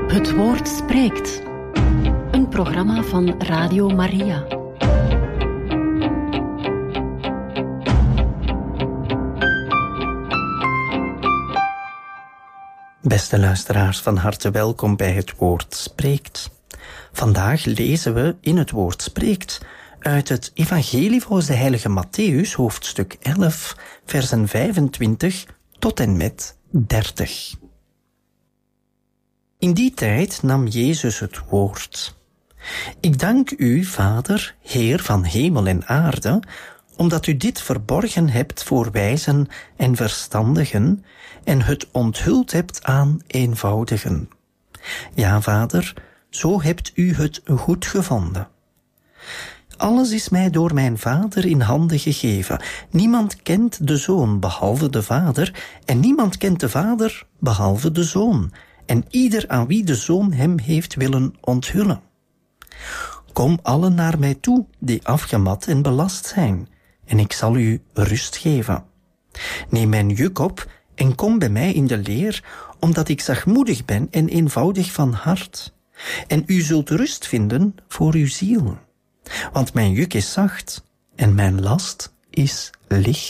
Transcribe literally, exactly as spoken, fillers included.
Het Woord spreekt. Een programma van Radio Maria. Beste luisteraars, van harte welkom bij Het Woord spreekt. Vandaag lezen we in Het Woord spreekt uit het Evangelie volgens de heilige Mattheüs, hoofdstuk elf, versen vijfentwintig tot en met dertig. In die tijd nam Jezus het woord. Ik dank u, Vader, Heer van hemel en aarde, omdat u dit verborgen hebt voor wijzen en verstandigen en het onthuld hebt aan eenvoudigen. Ja, Vader, zo hebt u het goed gevonden. Alles is mij door mijn Vader in handen gegeven. Niemand kent de Zoon behalve de Vader, en niemand kent de Vader behalve de Zoon, en ieder aan wie de Zoon hem heeft willen onthullen. Kom allen naar mij toe, die afgemat en belast zijn, en ik zal u rust geven. Neem mijn juk op en kom bij mij in de leer, omdat ik zachtmoedig ben en eenvoudig van hart. En u zult rust vinden voor uw ziel. Want mijn juk is zacht en mijn last is licht.